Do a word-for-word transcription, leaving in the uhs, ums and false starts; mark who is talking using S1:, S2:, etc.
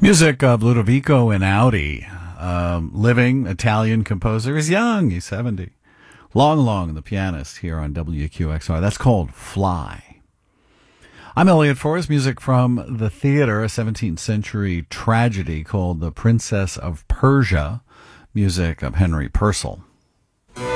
S1: Music of Ludovico Einaudi, um, living Italian composer. He's young, he's seventy. Long Long, the pianist, here on W Q X R. That's called Fly. I'm Elliot Forrest. Music from the theater, a seventeenth century tragedy called The Princess of Persia. Music of Henry Purcell.